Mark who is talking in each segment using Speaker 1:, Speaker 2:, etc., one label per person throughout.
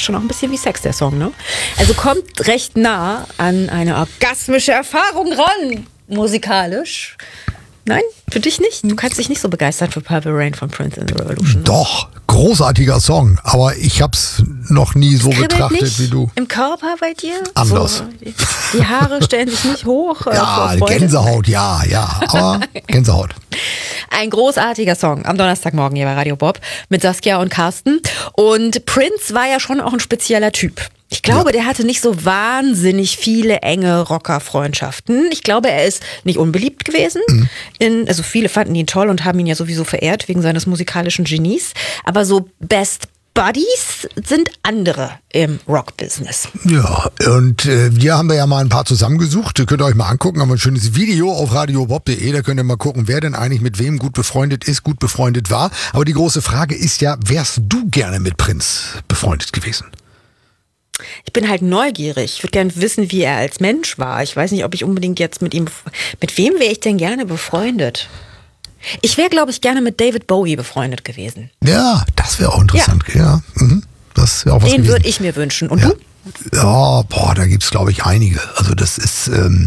Speaker 1: schon auch ein bisschen wie Sex, der Song, ne? Also kommt recht nah an eine orgasmische Erfahrung ran, musikalisch. Nein, für dich nicht? Du kannst dich nicht so begeistern für Purple Rain von Prince in the Revolution.
Speaker 2: Doch, großartiger Song, aber ich hab's noch nie so betrachtet
Speaker 1: nicht
Speaker 2: wie du.
Speaker 1: Im Körper bei dir?
Speaker 2: Anders.
Speaker 1: So, die Haare stellen sich nicht hoch.
Speaker 2: Ja,
Speaker 1: vor Freude.
Speaker 2: Gänsehaut, ja, aber Gänsehaut.
Speaker 1: Ein großartiger Song am Donnerstagmorgen hier bei Radio Bob mit Saskia und Carsten. Und Prince war ja schon auch ein spezieller Typ. Ich glaube, der hatte nicht so wahnsinnig viele enge Rocker-Freundschaften. Ich glaube, er ist nicht unbeliebt gewesen. Also viele fanden ihn toll und haben ihn ja sowieso verehrt wegen seines musikalischen Genies. Aber so Best Buddies sind andere im Rock-Business.
Speaker 2: Ja, und hier haben wir ja mal ein paar zusammengesucht. Ihr könnt euch mal angucken, haben wir ein schönes Video auf radiobob.de. Da könnt ihr mal gucken, wer denn eigentlich mit wem gut befreundet ist, gut befreundet war. Aber die große Frage ist ja, wärst du gerne mit Prince befreundet gewesen?
Speaker 1: Ich bin halt neugierig. Ich würde gerne wissen, wie er als Mensch war. Ich weiß nicht, ob ich unbedingt jetzt mit ihm... Mit wem wäre ich denn gerne befreundet? Ich wäre, glaube ich, gerne mit David Bowie befreundet gewesen.
Speaker 2: Ja, das wäre auch interessant. Ja. Das wäre auch was
Speaker 1: Den
Speaker 2: gewesen.
Speaker 1: würde ich mir wünschen. Und
Speaker 2: Ja.
Speaker 1: du?
Speaker 2: Ja, boah, da gibt's glaube ich einige. Also das ist,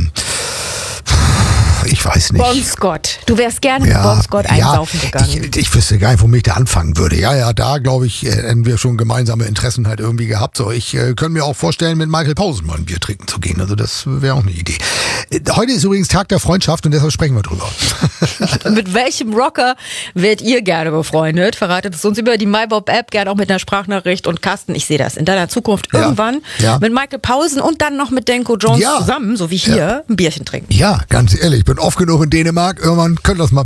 Speaker 2: ich weiß nicht.
Speaker 1: Bon Scott. Du wärst gerne mit Bon Scott einsaufen gegangen.
Speaker 2: Ich wüsste gar nicht, womit ich da anfangen würde. Ja, da glaube ich, hätten wir schon gemeinsame Interessen halt irgendwie gehabt. So, ich könnte mir auch vorstellen, mit Michael Pausen mal ein Bier trinken zu gehen. Also das wäre auch eine Idee. Heute ist übrigens Tag der Freundschaft und deshalb sprechen wir drüber.
Speaker 1: Mit welchem Rocker werdet ihr gerne befreundet? Verratet es uns über die MyBob-App, gerne auch mit einer Sprachnachricht. Und Carsten, ich sehe das in deiner Zukunft irgendwann mit Michael Pausen und dann noch mit Denko Jones zusammen, so wie hier, ein Bierchen trinken.
Speaker 2: Ja, ganz ehrlich, ich bin oft genug in Dänemark. Irgendwann könnte das mal